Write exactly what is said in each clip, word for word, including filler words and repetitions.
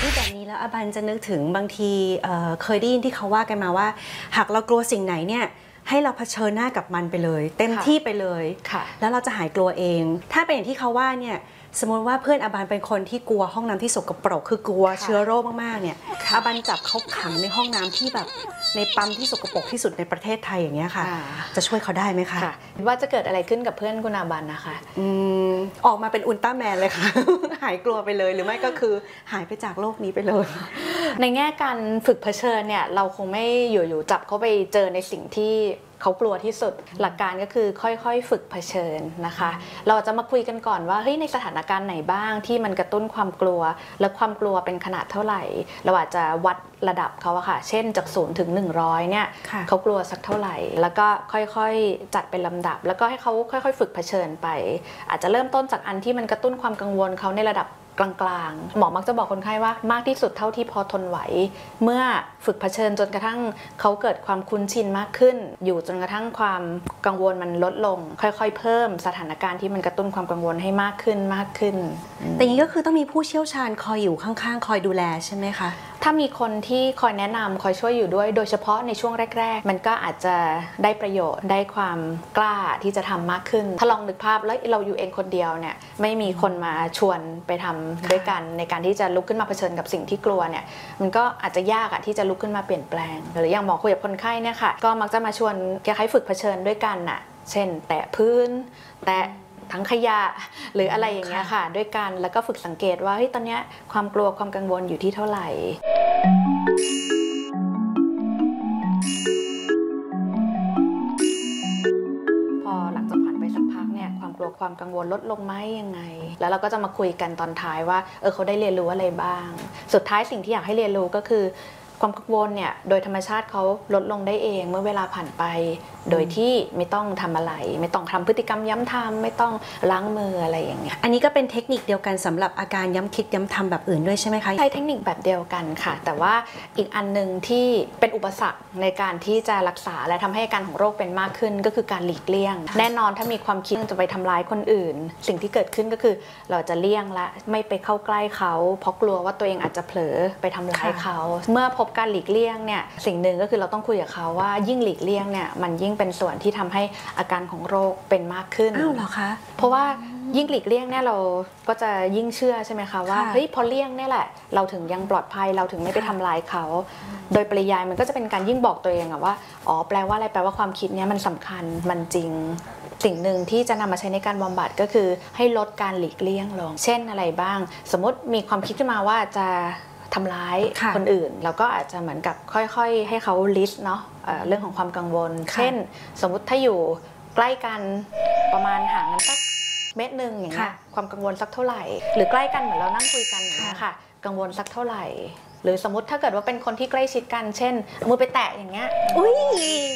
ที่แบบนี้แล้วอบันจะนึกถึงบางทีเอ่อเคยได้ยินที่เขาว่ากันมาว่าหากเรากลัวสิ่งไหนเนี่ยให้เราเผชิญหน้ากับมันไปเลยเต็มที่ไปเลยแล้วเราจะหายกลัวเองถ้าเป็นอย่างที่เขาว่าเนี่ยสมมติว่าเพื่อนอบันเป็นคนที่กลัวห้องน้ำที่สกปรกคือกลัวเชื้อโรคมากๆเนี่ยอบันจับเขาขังในห้องน้ำที่แบบในปั๊มที่สกปรกที่สุดในประเทศไทยอย่างเงี้ยค่ะจะช่วยเขาได้ไหมคะว่าจะเกิดอะไรขึ้นกับเพื่อนคุณอาบันนะคะอืมออกมาเป็นอุลตร้าแมนเลยค่ะ หายกลัวไปเลยหรือไม่ก็คือหายไปจากโลกนี้ไปเลยในแง่การฝึกเผชิญเนี่ยเราคงไม่อยู่ๆจับเขาไปเจอในสิ่งที่เขากลัวที่สุดหลักการก็คือค่อยๆฝึกเผชิญนะคะเราจะมาคุยกันก่อนว่าเฮ้ยในสถานการณ์ไหนบ้างที่มันกระตุ้นความกลัวและความกลัวเป็นขนาดเท่าไหร่เราอาจจะวัดระดับเขาอะค่ะเช่นจากศูนย์ถึงหนึ่งร้อยเนี่ยเขากลัวสักเท่าไหร่แล้วก็ค่อยๆจัดเป็นลำดับแล้วก็ให้เขาค่อยๆฝึกเผชิญไปอาจจะเริ่มต้นจากอันที่มันกระตุ้นความกังวลเขาในระดับกลางๆหมอมักจะบอกคนไข้ว่ามากที่สุดเท่าที่พอทนไหวเมื่อฝึกเผชิญจนกระทั่งเขาเกิดความคุ้นชินมากขึ้นอยู่จนกระทั่งความกังวลมันลดลงค่อยๆเพิ่มสถานการณ์ที่มันกระตุ้นความกังวลให้มากขึ้นมากขึ้นแต่อย่างนี้ก็คือต้องมีผู้เชี่ยวชาญคอยอยู่ข้างๆคอยดูแลใช่ไหมคะถ้ามีคนที่คอยแนะนำคอยช่วยอยู่ด้วยโดยเฉพาะในช่วงแรกๆมันก็อาจจะได้ประโยชน์ได้ความกล้าที่จะทำมากขึ้นถ้าลองนึกภาพแล้วเราอยู่เองคนเดียวเนี่ยไม่มีคนมาชวนไปทำด้วยกันในการที่จะลุกขึ้นมาเผชิญกับสิ่งที่กลัวเนี่ยมันก็อาจจะยากอะที่จะลุกขึ้นมาเปลี่ยนแปลงหรืออย่างหมอคุยกับคนไข้เนี่ยค่ะก็มักจะมาชวนคล้ายๆฝึกเผชิญด้วยกันน่ะเช่นแตะพื้นแตะทั้งขยะหรืออะไรอย่างเงี้ยค่ะด้วยกันแล้วก็ฝึกสังเกตว่าเฮ้ยตอนเนี้ยความกลัวความกังวลอยู่ที่เท่าไหร่พอหลังจากผ่านไปสักพักเนี่ยความกลัวความกังวลลดลงไหมยังไงแล้วเราก็จะมาคุยกันตอนท้ายว่าเออเขาได้เรียนรู้อะไรบ้างสุดท้ายสิ่งที่อยากให้เรียนรู้ก็คือความกังวลเนี่ยโดยธรรมชาติเขาลดลงได้เองเมื่อเวลาผ่านไปโดยที่ไม่ต้องทำอะไรไม่ต้องทำพฤติกรรมย้ำทำไม่ต้องล้างมืออะไรอย่างเงี้ยอันนี้ก็เป็นเทคนิคเดียวกันสำหรับอาการย้ำคิดย้ำทำแบบอื่นด้วยใช่ไหมคะใช้เทคนิคแบบเดียวกันค่ะแต่ว่าอีกอันนึงที่เป็นอุปสรรคในการที่จะรักษาและทำให้อาการของโรคเป็นมากขึ้นก็คือการหลีกเลี่ยงแน่นอนถ้ามีความคิดจะไปทำร้ายคนอื่นสิ่งที่เกิดขึ้นก็คือเราจะเลี่ยงละไม่ไปเข้าใกล้เขาเพราะกลัวว่าตัวเองอาจจะเผลอไปทำร้ายเขาเมื่อพบการหลีกเลี่ยงเนี่ยสิ่งหนึ่งก็คือเราต้องคุยกับเขาว่ายิ่งหลีกเลี่ยงเนี่ยมันยิ่งเป็นส่วนที่ทำให้อาการของโรคเป็นมากขึ้นอ้าวเหรอคะเพราะว่ายิ่งหลีกเลี่ยงเนี่ยเราก็จะยิ่งเชื่อใช่ไหมคะว่าเฮ้ยพอเลี่ยงเนี่ยแหละเราถึงยังปลอดภัยเราถึงไม่ไปทำลายเขาโดยปริยายมันก็จะเป็นการยิ่งบอกตัวเองอะว่าอ๋อแปลว่าอะไรแปลว่าความคิดเนี้ยมันสำคัญมันจริงสิ่งหนึ่งที่จะนำมาใช้ในการบำบัดก็คือให้ลดการหลีกเลี่ยงลงเช่นอะไรบ้างสมมติมีความคิดขึ้นมาว่าจะทำร้ายคนอื่นเราก็อาจจะเหมือนกับค่อยๆให้เขาลิสต์เนาะเรื่องของความกังวลเช่นสมมุติถ้าอยู่ใกล้กันประมาณห่างกันสักเมตรหนึ่งอย่างเงี้ยความกังวลสักเท่าไหร่หรือใกล้กันเหมือนเรานั่งคุยกันอย่างเงี้ยค่ะกังวลสักเท่าไหร่หรือสมมติถ้าเกิดว่าเป็นคนที่ใกล้ชิดกันเช่นมือไปแตะอย่างเงี้ยอุ้ย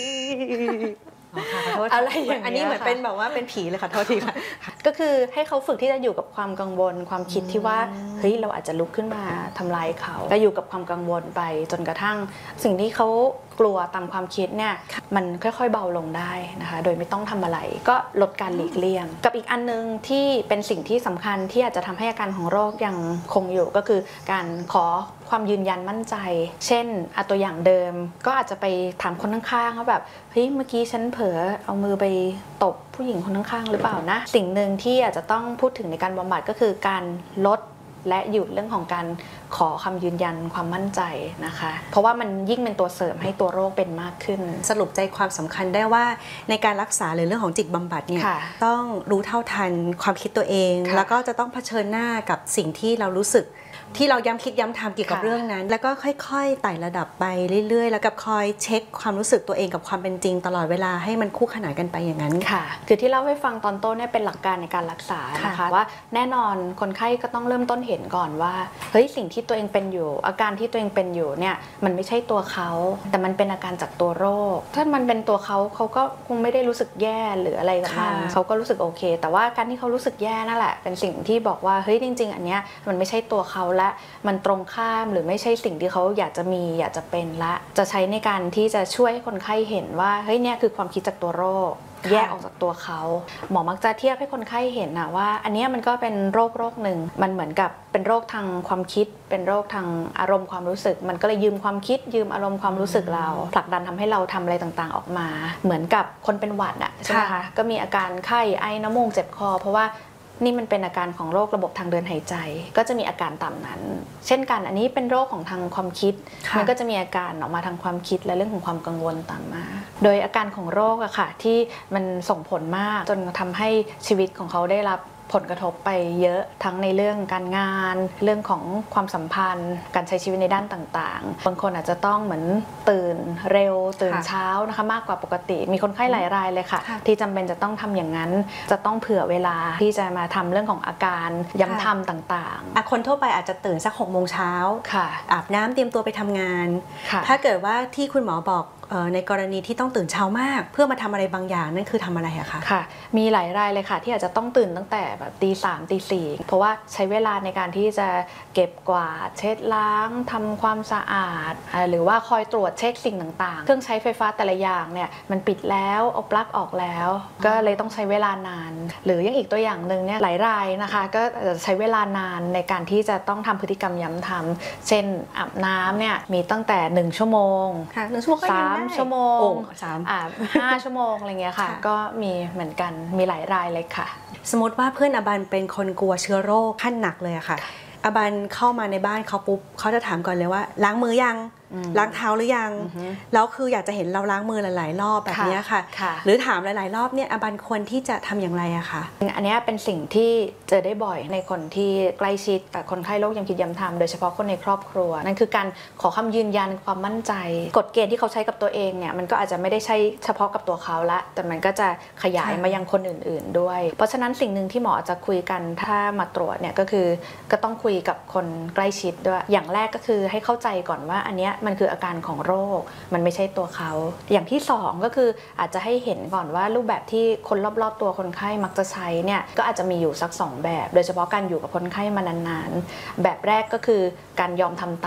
อะไรอย่างเงี้ยอันนี้เหมือนเป็นแบบว่าเป็นผีเลยค่ะโทษทีค่ะก็คือให้เขาฝึกที่จะอยู่กับความกังวลความคิดที่ว่าเฮ้ยเราอาจจะลุกขึ้นมาทำลายเขาก็อยู่กับความกังวลไปจนกระทั่งสิ่งที่เขากลัวตามความคิดเนี่ยมันค่อยๆเบาลงได้นะคะโดยไม่ต้องทำอะไรก็ลดการหลีกเลี่ยงกับอีกอันนึงที่เป็นสิ่งที่สำคัญที่อาจจะทำให้อาการของโรคยังคงอยู่ก็คือการขอความยืนยันมั่นใจเช่นเอาตัวอย่างเดิมก็อาจจะไปถามคนข้างๆว่าแบบเฮ้ยเมื่อกี้ฉันเผลอเอามือไปตบผู้หญิงคนข้างๆหรือเปล่านะสิ่งหนึ่งที่อาจจะต้องพูดถึงในการบำบัดก็คือการลดและหยุดเรื่องของการขอคำยืนยันความมั่นใจนะคะเพราะว่ามันยิ่งเป็นตัวเสริมให้ตัวโรคเป็นมากขึ้นสรุปใจความสำคัญได้ว่าในการรักษาหรือเรื่องของจิตบำบัดเนี่ยต้องรู้เท่าทันความคิดตัวเองแล้วก็จะต้องเผชิญหน้ากับสิ่งที่เรารู้สึกที่เราย้ำคิดย้ำทำเกี่ยวกับเรื่องนั้นแล้วก็ค่อยๆไต่ระดับไปเรื่อยๆแล้วกับคอยเช็คความรู้สึกตัวเองกับความเป็นจริงตลอดเวลาให้มันคู่ขนานกันไปอย่างนั้นค่ะคือที่เล่าให้ฟังตอนต้นเนี่ยเป็นหลักการในการรักษานะคะว่าแน่นอนคนไข้ก็ต้องเริ่มต้นเห็นก่อนว่าเฮ้ยสิ่งที่ตัวเองเป็นอยู่อาการที่ตัวเองเป็นอยู่เนี่ยมันไม่ใช่ตัวเขาแต่มันเป็นอาการจากตัวโรคถ้ามันเป็นตัวเขาเขาก็คงไม่ได้รู้สึกแย่หรืออะไรกับมันเขาก็รู้สึกโอเคแต่ว่าการที่เขารู้สึกแย่นั่นแหละเป็นสิ่งที่บอกว่าเฮ้ยจริงๆอันเนี้ยมันไม่ใช่ตัวเขาและมันตรงข้ามหรือไม่ใช่สิ่งที่เขาอยากจะมีอยากจะเป็นละจะใช้ในการที่จะช่วยคนไข้เห็นว่าเฮ้ยเนี่ยคือความคิดจากตัวโรคแยกออกจากตัวเขาหมอมักจะเทียบให้คนไข้เห็นนะว่าอันนี้มันก็เป็นโรคโรคหนึ่งมันเหมือนกับเป็นโรคทางความคิดเป็นโรคทางอารมณ์ความรู้สึกมันก็เลยยืมความคิดยืมอารมณ์ความรู้สึกเราผลักดันทำให้เราทำอะไรต่างๆออกมาเหมือนกับคนเป็นหวัดอ่ะใช่ไหมคะก็มีอาการไข้ไอน้ำมูกเจ็บคอเพราะว่านี่มันเป็นอาการของโรคระบบทางเดินหายใจก็จะมีอาการตามนั้นเช่นกันอันนี้เป็นโรคของทางความคิดมันก็จะมีอาการออกมาทางความคิดและเรื่องของความกังวลตามมาโดยอาการของโรคอะค่ะที่มันส่งผลมากจนทำให้ชีวิตของเขาได้รับผลกระทบไปเยอะทั้งในเรื่องการงานเรื่องของความสัมพันธ์การใช้ชีวิตในด้านต่างๆบางคนอาจจะต้องเหมือนตื่นเร็วตื่นเช้านะคะมากกว่าปกติมีคนไข้หลายรายเลยค่ะที่จำเป็นจะต้องทำอย่างนั้นจะต้องเผื่อเวลาที่จะมาทำเรื่องของอาการย้ำทำต่างๆคนทั่วไปอาจจะตื่นสักหกโมงเช้าอาบน้ำเตรียมตัวไปทำงานถ้าเกิดว่าที่คุณหมอบอกในกรณีที่ต้องตื่นเช้ามากเพื่อมาทำอะไรบางอย่างนั่นคือทำอะไรอะคะค่ะมีหลายรายเลยค่ะที่อาจจะต้องตื่นตั้งแต่แบบตีสามตีสี่เพราะว่าใช้เวลาในการที่จะเก็บกวาดเช็ดล้างทำความสะอาดหรือว่าคอยตรวจเช็คสิ่งต่างๆเครื่องใช้ไฟฟ้าแต่ละอย่างเนี่ยมันปิดแล้วเอาปลั๊กออกแล้วก็เลยต้องใช้เวลานานหรือยังอีกตัวอย่างหนึ่งเนี่ยหลายรายนะคะก็จะใช้เวลานานในการที่จะต้องทำพฤติกรรมย้ำทำเช่นอาบน้ำเนี่ยมีตั้งแต่หนึ่งชั่วโมงสามชั่วโมงอ่าห้าชั่วโมงอะไรเงี้ยค่ะก็มีเหมือนกันมีหลายรายเลยค่ะสมมติว่าเพื่อนอบันเป็นคนกลัวเชื้อโรคขั้นหนักเลยอะค่ะอบันเข้ามาในบ้านเขาปุ๊บเขาจะถามก่อนเลยว่าล้างมือยังล้างเท้าหรือยังแล้วคืออยากจะเห็นเราล้างมือหลายๆรอบแบบนี้ค่ะหรือถามหลายๆรอบเนี่ยอบันควรที่จะทำอย่างไรอะคะอันนี้เป็นสิ่งที่เจอได้บ่อยในคนที่ใกล้ชิดกับคนไข้โรคย้ำคิดย้ำทำโดยเฉพาะคนในครอบครัวนั่นคือการขอคำยืนยันความมั่นใจกฎเกณฑ์ที่เขาใช้กับตัวเองเนี่ยมันก็อาจจะไม่ได้ใช้เฉพาะกับตัวเขาละแต่มันก็จะขยายมายังคนอื่นๆด้วยเพราะฉะนั้นสิ่งหนึ่งที่หมอจะคุยกันถ้ามาตรวจเนี่ยก็คือก็ต้องคุยกับคนใกล้ชิดด้วยอย่างแรกก็คือให้เข้าใจก่อนว่าอันนี้มันคืออาการของโรคมันไม่ใช่ตัวเขาอย่างที่สองก็คืออาจจะให้เห็นก่อนว่ารูปแบบที่คนรอบๆตัวคนไข้มักจะใช้เนี่ยก็อาจจะมีอยู่สักสองแบบโดยเฉพาะการอยู่กับคนไข้มานานๆแบบแรกก็คือการยอมทำตาม